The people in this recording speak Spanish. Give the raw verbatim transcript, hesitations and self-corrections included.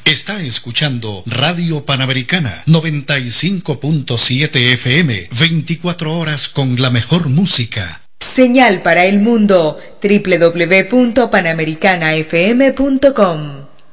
Está escuchando Radio Panamericana noventa y cinco punto siete F M, veinticuatro horas con la mejor música. Señal para el mundo, doble u doble u doble u punto panamericana f m punto com.